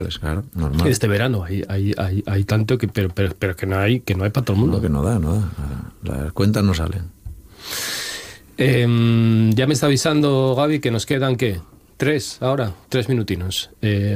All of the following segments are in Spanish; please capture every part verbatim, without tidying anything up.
Claro, normal. Este verano hay, hay, hay, hay tanto que, pero, pero, pero que no hay, que no hay para todo el mundo. No, que no da, no da. Las cuentas no salen. Eh, ya me está avisando Gaby que nos quedan, ¿qué? Tres, ahora, tres minutinos. Eh,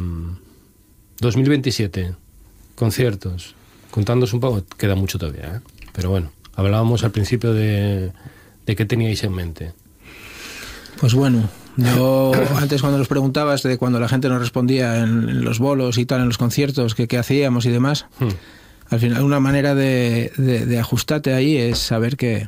dos mil veintisiete, conciertos. Contándoos un poco, queda mucho todavía, ¿eh? Pero bueno, hablábamos al principio de, de qué teníais en mente. Pues bueno, yo antes cuando nos preguntabas de cuando la gente nos respondía en, en los bolos y tal, en los conciertos, que qué hacíamos y demás, hmm. al final una manera de, de, de ajustarte ahí es saber que,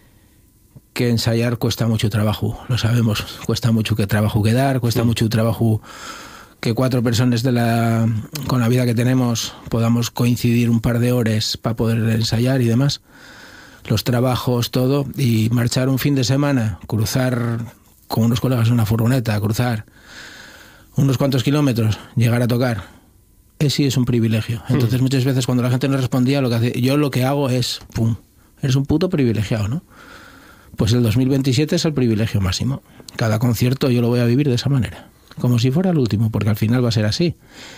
que ensayar cuesta mucho trabajo, lo sabemos, cuesta mucho que trabajo quedar, cuesta hmm. mucho trabajo que cuatro personas de la con la vida que tenemos podamos coincidir un par de horas para poder ensayar y demás, los trabajos, todo, y marchar un fin de semana, cruzar con unos colegas en una furgoneta, cruzar unos cuantos kilómetros, llegar a tocar, ese sí es un privilegio. Entonces muchas veces cuando la gente no respondía, lo que hace, yo lo que hago es, pum, eres un puto privilegiado, ¿no? Pues el dos mil veintisiete es el privilegio máximo. Cada concierto yo lo voy a vivir de esa manera, como si fuera el último, porque al final va a ser así.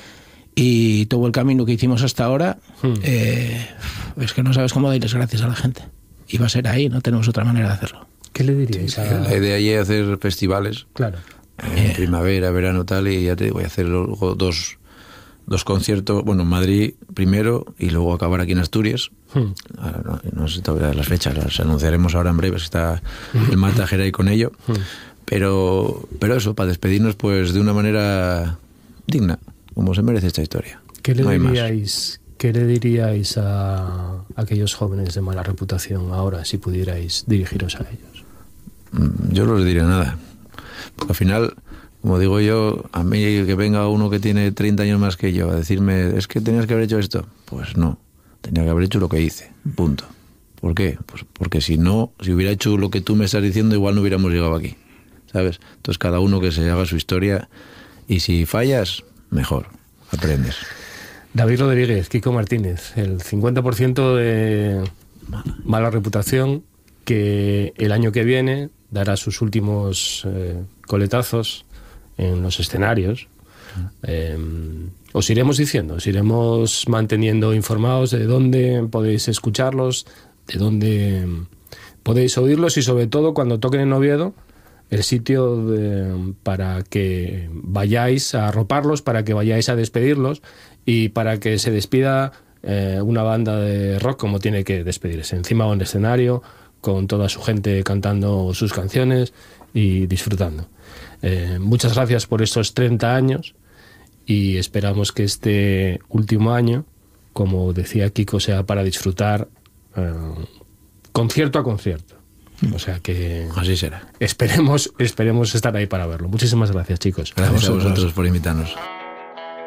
Y todo el camino que hicimos hasta ahora, hmm. eh, es que no sabes cómo darles gracias a la gente. Y va a ser ahí, no tenemos otra manera de hacerlo. ¿Qué le diríais sí, a...? La idea allí es hacer festivales. Claro. En yeah. primavera, verano, tal, y ya te voy a hacer luego dos, dos conciertos, bueno, en Madrid primero y luego acabar aquí en Asturias. Hmm. Ahora, no, no sé todavía las fechas, las anunciaremos ahora en breve, está el Mata Geray con ello. Hmm. Pero, pero eso, para despedirnos pues de una manera digna, como se merece esta historia. ¿Qué le no diríais, ¿qué le diríais a aquellos jóvenes de mala reputación ahora, si pudierais dirigiros a ellos? Yo no les diría nada. Porque al final, como digo yo, a mí que venga uno que tiene treinta años más que yo a decirme, es que tenías que haber hecho esto. Pues no, tenía que haber hecho lo que hice, punto. ¿Por qué? Pues porque si no, si hubiera hecho lo que tú me estás diciendo, igual no hubiéramos llegado aquí, ¿sabes? Entonces cada uno que se haga su historia y si fallas, mejor, aprendes. David Rodríguez, Kiko Martínez, el cincuenta por ciento de mala reputación que el año que viene dará sus últimos eh, coletazos en los escenarios. Eh, os iremos diciendo, os iremos manteniendo informados de dónde podéis escucharlos, de dónde podéis oírlos y sobre todo cuando toquen en Oviedo, el sitio de, para que vayáis a arroparlos, para que vayáis a despedirlos y para que se despida eh, una banda de rock como tiene que despedirse, encima de un escenario, con toda su gente cantando sus canciones y disfrutando. Eh, muchas gracias por estos treinta años y esperamos que este último año, como decía Kiko, sea para disfrutar eh, concierto a concierto. O sea que así será. Esperemos, esperemos estar ahí para verlo. Muchísimas gracias, chicos. Gracias a vosotros por invitarnos.